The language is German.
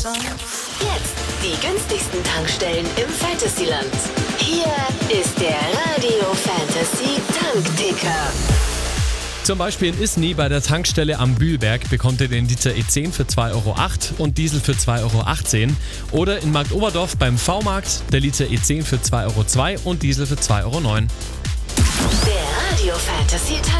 Jetzt die günstigsten Tankstellen im Fantasyland. Hier ist der Radio Fantasy Tankticker. Zum Beispiel in Isny bei der Tankstelle am Bühlberg bekommt ihr den Liter E10 für 2,08 € und Diesel für 2,18 €. Oder in Marktoberdorf beim V-Markt der Liter E10 für 2,02 € und Diesel für 2,09 €. Der Radio Fantasy Tankticker.